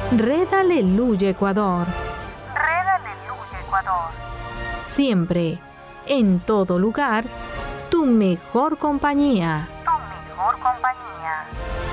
Red Aleluya Ecuador. Red Aleluya Ecuador. Siempre, en todo lugar, tu mejor compañía. Tu mejor compañía.